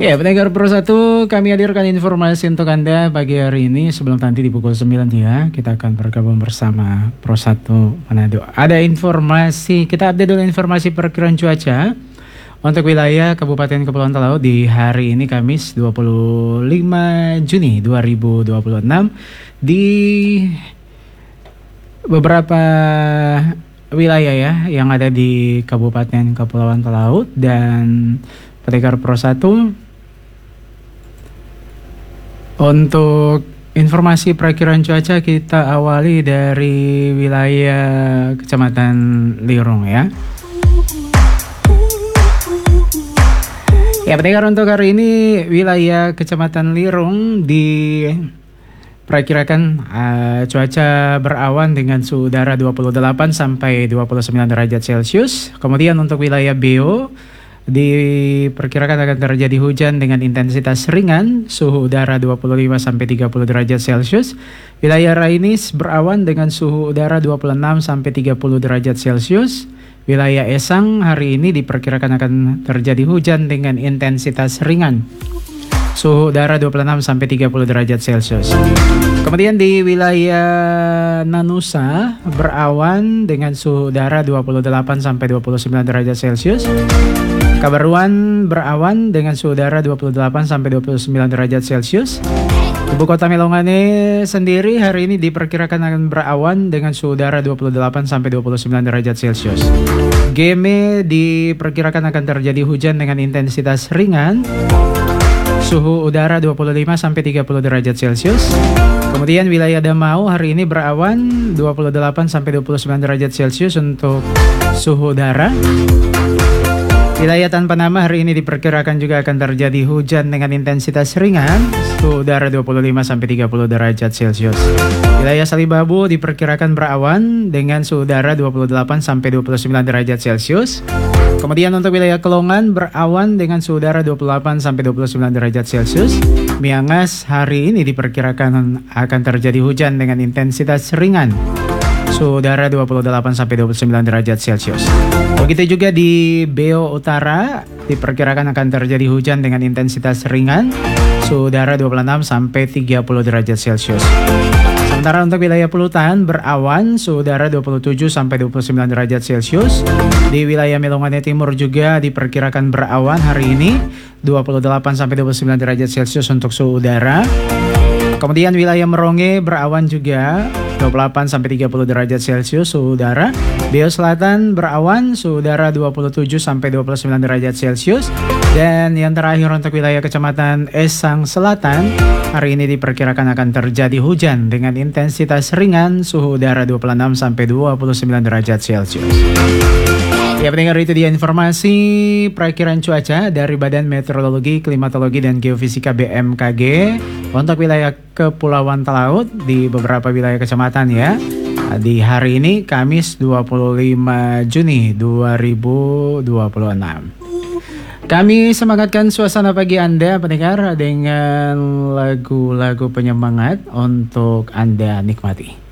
Ya, pendengar Pro 1, kami hadirkan informasi untuk Anda pagi hari ini sebelum nanti di pukul 9 ya. Kita akan bergabung bersama Pro 1 Manado. Ada informasi, kita update dulu informasi perkiraan cuaca untuk wilayah Kabupaten Kepulauan Talaut di hari ini Kamis 25 Juni 2026 di beberapa wilayah ya yang ada di Kabupaten Kepulauan Talaut. Dan pendengar Pro 1, untuk informasi perakiraan cuaca kita awali dari wilayah Kecamatan Lirung ya. Ya, pendengar, untuk hari ini wilayah Kecamatan Lirung diperkirakan cuaca berawan dengan suhu udara 28 sampai 29 derajat Celcius. Kemudian untuk wilayah Beo diperkirakan akan terjadi hujan dengan intensitas ringan, suhu udara 25 sampai 30 derajat Celcius. Wilayah Rainis berawan dengan suhu udara 26 sampai 30 derajat Celcius. Wilayah Esang hari ini diperkirakan akan terjadi hujan dengan intensitas ringan, suhu udara 26 sampai 30 derajat Celcius. Kemudian di wilayah Nanusa berawan dengan suhu udara 28 sampai 29 derajat Celcius. Kabaruan berawan dengan suhu udara 28 sampai 29 derajat Celcius. Ibu kota Melongane sendiri hari ini diperkirakan akan berawan dengan suhu udara 28 sampai 29 derajat Celcius. Geme diperkirakan akan terjadi hujan dengan intensitas ringan, suhu udara 25 sampai 30 derajat Celcius. Kemudian wilayah Damau hari ini berawan 28 sampai 29 derajat Celcius untuk suhu udara. Wilayah Tanpa Nama hari ini diperkirakan juga akan terjadi hujan dengan intensitas ringan, suhu udara 25 sampai 30 derajat Celcius. Wilayah Salibabu diperkirakan berawan dengan suhu udara 28 sampai 29 derajat Celcius. Kemudian untuk wilayah Kelongan berawan dengan suhu udara 28 sampai 29 derajat Celcius. Miangas hari ini diperkirakan akan terjadi hujan dengan intensitas ringan, suhu udara 28 sampai 29 derajat Celcius. Begitu juga di Beo Utara diperkirakan akan terjadi hujan dengan intensitas ringan, suhu udara 26 sampai 30 derajat Celcius. Sementara untuk wilayah Pulutan berawan, suhu udara 27 sampai 29 derajat Celcius. Di wilayah Melongane Timur juga diperkirakan berawan hari ini 28 sampai 29 derajat Celcius untuk suhu udara. Kemudian wilayah Meronge berawan juga 28 sampai 30 derajat Celcius suhu udara. Beo Selatan berawan, suhu udara 27 sampai 29 derajat Celcius. Dan yang terakhir untuk wilayah Kecamatan Esang Selatan, hari ini diperkirakan akan terjadi hujan dengan intensitas ringan, suhu udara 26 sampai 29 derajat Celcius. Ya, pendengar, itu dia informasi perakiraan cuaca dari Badan Meteorologi, Klimatologi, dan Geofisika BMKG untuk wilayah Kepulauan Talaut di beberapa wilayah kecamatan ya. Di hari ini Kamis 25 Juni 2026. Kami semangatkan suasana pagi Anda pendengar dengan lagu-lagu penyemangat untuk Anda nikmati.